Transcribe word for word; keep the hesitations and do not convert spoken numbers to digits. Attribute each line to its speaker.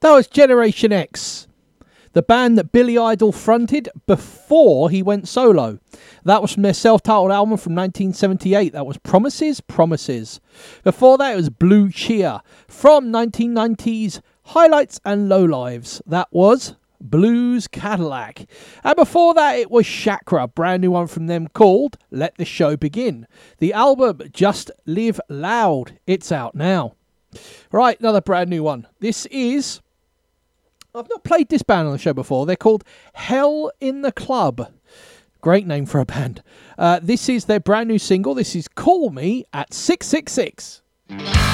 Speaker 1: That was Generation X, the band that Billy Idol fronted before he went solo. That was from their self-titled album from nineteen seventy-eight. That was Promises, Promises. Before that, it was Blue Cheer from nineteen nineties Highlights and Lowlives. That was Blues Cadillac. And before that, it was Chakra, brand new one from them called Let the Show Begin. The album Just Live Loud. It's out now. Right, another brand new one. This is... I've not played this band on the show before. They're called Hell in the Club. Great name for a band. Uh, this is their brand new single. This is Call Me at six six six.